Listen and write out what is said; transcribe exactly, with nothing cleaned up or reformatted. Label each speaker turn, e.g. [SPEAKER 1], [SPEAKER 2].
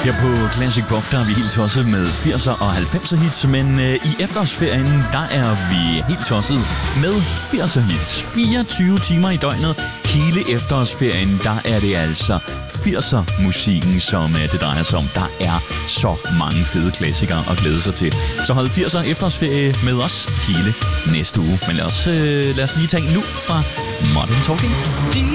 [SPEAKER 1] Her på Classic Pop, der er vi helt tosset med firser og halvfemser hits, men øh, i efterårsferien, der er vi helt tosset med firser hits. fireogtyve timer i døgnet. Hele efterårsferien, der er det altså firser musikken, som øh, det drejer sig om. Der er så mange fede klassikere at glæde sig til. Så hold firser efterårsferie med os hele næste uge. Men lad os, øh, lad os lige tage en nu fra Modern Talking.